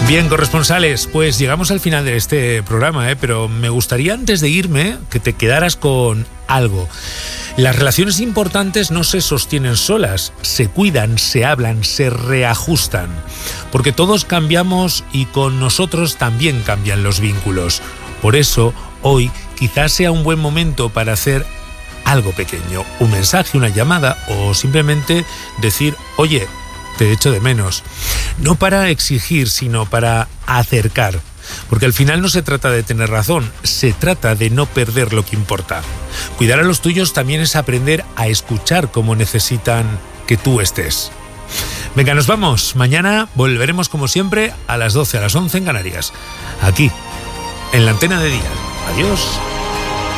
Bien, corresponsales, pues llegamos al final de este programa, pero me gustaría antes de irme que te quedaras con algo. Las relaciones importantes no se sostienen solas, se cuidan, se hablan, se reajustan, porque todos cambiamos y con nosotros también cambian los vínculos. Por eso, hoy quizás sea un buen momento para hacer algo pequeño, un mensaje, una llamada o simplemente decir, oye, te echo de menos. No para exigir, sino para acercar. Porque al final no se trata de tener razón, se trata de no perder lo que importa. Cuidar a los tuyos también es aprender a escuchar como necesitan que tú estés. Venga, nos vamos. Mañana volveremos como siempre a las 12, a las 11 en Canarias. Aquí, en la antena de Día. Adiós.